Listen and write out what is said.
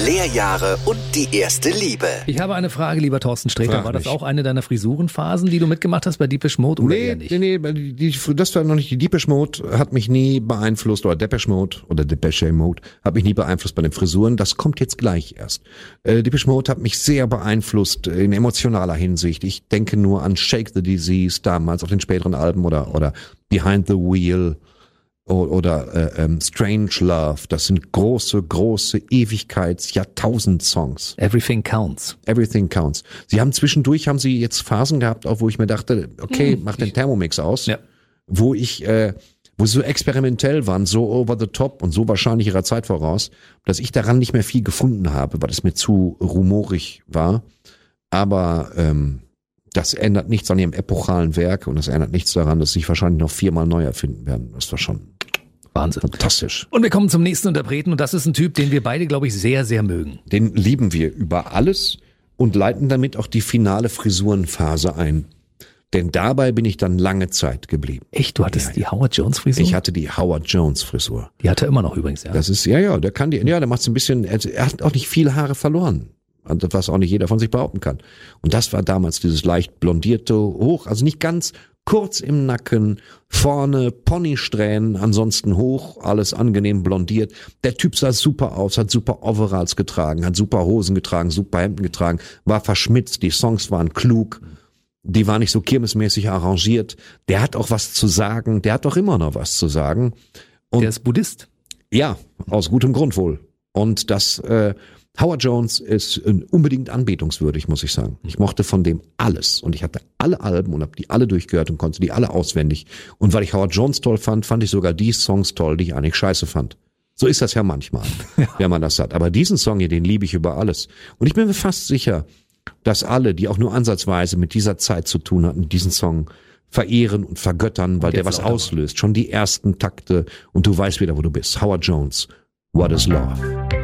Lehrjahre und die erste Liebe. Ich habe eine Frage, lieber Thorsten Sträter. War das auch eine deiner Frisurenphasen, die du mitgemacht hast bei Depeche Mode oder eher nicht? Nee, das war noch nicht. Die Depeche Mode hat mich nie beeinflusst, oder Depeche Mode hat mich nie beeinflusst bei den Frisuren. Das kommt jetzt gleich erst. Depeche Mode hat mich sehr beeinflusst in emotionaler Hinsicht. Ich denke nur an Shake the Disease damals auf den späteren Alben oder Behind the Wheel. Oder Strange Love, das sind große Ewigkeits-Jahrtausend-Songs. Everything Counts. Everything Counts. Zwischendurch haben sie jetzt Phasen gehabt, auch wo ich mir dachte, okay, mach den Thermomix aus, ja. wo sie so experimentell waren, so over the top und so wahrscheinlich ihrer Zeit voraus, dass ich daran nicht mehr viel gefunden habe, weil es mir zu rumorig war. Aber das ändert nichts an ihrem epochalen Werk und das ändert nichts daran, dass sie sich wahrscheinlich noch 4-mal neu erfinden werden. Das war schon Wahnsinn. Fantastisch. Und wir kommen zum nächsten Interpreten und das ist ein Typ, den wir beide, glaube ich, sehr, sehr mögen. Den lieben wir über alles und leiten damit auch die finale Frisurenphase ein. Denn dabei bin ich dann lange Zeit geblieben. Echt? Du hattest die Howard Jones Frisur? Ich hatte die Howard Jones Frisur. Die hat er immer noch übrigens, ja. Das ist, der macht es ein bisschen, er hat auch nicht viele Haare verloren. Was auch nicht jeder von sich behaupten kann. Und das war damals dieses leicht blondierte, hoch, also nicht ganz kurz im Nacken, vorne Ponysträhnen, ansonsten hoch, alles angenehm blondiert. Der Typ sah super aus, hat super Overalls getragen, hat super Hosen getragen, super Hemden getragen, war verschmitzt, die Songs waren klug, die waren nicht so kirmesmäßig arrangiert. Der hat auch was zu sagen, der hat doch immer noch was zu sagen. Und der ist Buddhist. Ja, aus gutem Grund wohl. Und das Howard Jones ist unbedingt anbetungswürdig, muss ich sagen. Ich mochte von dem alles und ich hatte alle Alben und habe die alle durchgehört und konnte die alle auswendig. Und weil ich Howard Jones toll fand, fand ich sogar die Songs toll, die ich eigentlich scheiße fand. So ist das ja manchmal, wenn man das hat. Aber diesen Song hier, den liebe ich über alles. Und ich bin mir fast sicher, dass alle, die auch nur ansatzweise mit dieser Zeit zu tun hatten, diesen Song verehren und vergöttern, weil der was auslöst. Schon die ersten Takte und du weißt wieder, wo du bist. Howard Jones, What is Love?